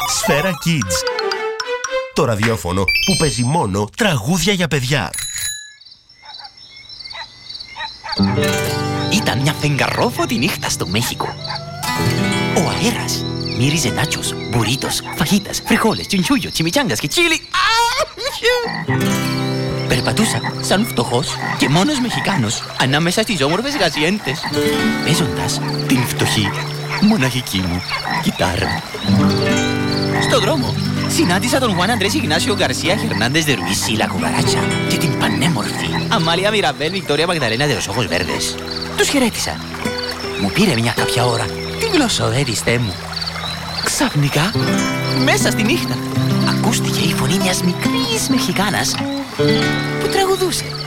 Σφαίρα Kids. Το ραδιόφωνο που παίζει μόνο τραγούδια για παιδιά. Ήταν μια φεγγαρόφωτη νύχτα στο Μέχικο. Ο αέρας μύριζε νάτσος, μπουρίτος, φαγίτας, φριχόλες, τσιντσούγιο, τσιμιτσάνγκας και τσίλι. Περπατούσα σαν φτωχός και μόνος Μεχικάνος ανάμεσα στις όμορφες γαζιέντες, παίζοντας την φτωχή, μοναχική μου κιτάρα. Στο δρόμο συνάντησα τον Juan Andrés Ignacio García Hernández de Ruiz y la Cucaracha και την πανέμορφη Amalia Mirabel Victoria Magdalena de los Ojos Verdes. Τους χαιρέτησα. Μου πήρε μια κάποια ώρα την γλωσσοδέτιστέ μου. Ξαφνικά, μέσα στη νύχτα, ακούστηκε η φωνή μιας μικρής Μεχικάνας που τραγουδούσε.